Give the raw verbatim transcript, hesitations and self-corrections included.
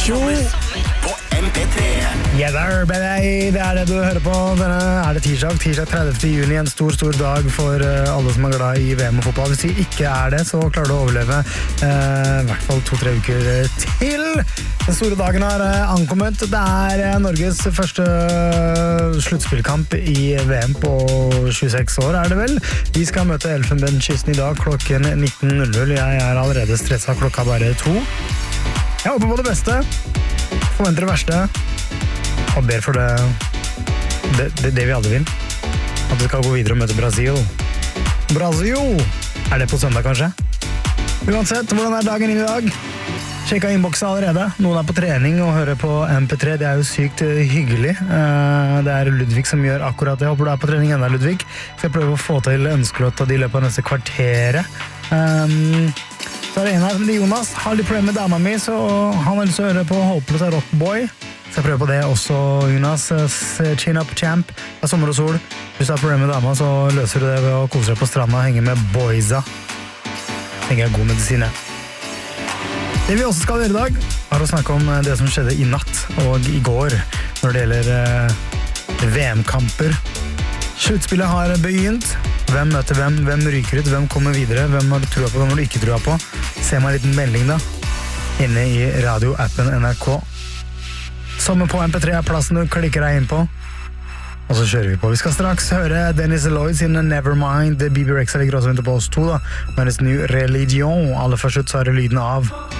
Tjo! På M P tre. Yeah there, baby. Det er det du hører på. Denne er det tirsdag, tirsdag tredivte juni, en stor, stor dag for uh, alle som er glad i V M og fotball. Hvis det ikke er det, så klarer du å overleve uh, i hvert fall to-tre uker til. Den store dagen har uh, ankommet. Det er uh, Norges første uh, sluttspillkamp i V M på tjueseks år, er det vel? Vi skal møte Elfenbenskysten i dag klokken nitten null null. Jeg er allerede stresset, klokka bare to. Jeg håper på det beste, forventer det verste, og ber for det, det, det, det vi alle vil. At vi skal gå videre og møte Brasil. Brasil! Er det på søndag, kanskje? Uansett, hvordan er dagen i dag? Sjekka innboksen allerede. Noen er på trening og hører på M P tre. Det er jo sykt hyggelig. Det er Ludvig som gjør akkurat det. Jeg håper du er på trening enda, Ludvig. Skal jeg prøve å få til ønskelåt av de løpet av neste kvarteret. Um, så er det en her som heter Jonas. Har litt problem med dama mi, så han har lyst til å høre på Hopeless av Rockboy. Så jeg prøver på det også, Jonas. Chin Up Champ. Det er sommer og sol. Hvis du har problem med dama, så løser du det ved å kose deg på stranda og henge med boysa. Tenker jeg er god medisin, jeg. Det vi også skal gjøre i dag, er å snakke om det som skjedde i natt og i går når det gjelder uh, V M-kamper. Sluttspillet har begynt. Hvem møter hvem? Hvem ryker ut? Hvem kommer videre? Hvem har du trua på? Hvem har du ikke trua på? Se meg en liten melding da, inne i radioappen N R K. Sommer på M P tre er plassen du klikker deg inn på. Og så kjører vi på. Vi skal straks høre Dennis Lloyd sin Nevermind. B B Rexa ligger også venter på oss to da. Med hans ny religion. Aller først ut så er det lyden av